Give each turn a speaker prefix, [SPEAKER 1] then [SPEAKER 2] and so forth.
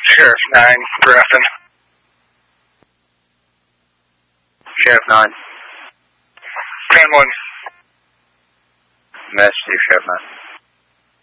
[SPEAKER 1] Sheriff 9, Grafton.
[SPEAKER 2] Sheriff 9.
[SPEAKER 1] Fan 1.
[SPEAKER 2] Message to Sheriff 9.